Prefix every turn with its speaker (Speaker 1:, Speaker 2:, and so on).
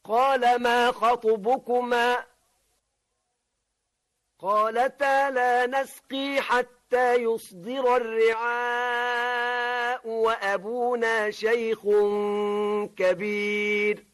Speaker 1: قال ما خطبكما قالتا لا نسقي حتى يصدر الرعاء وأبونا شيخ كبير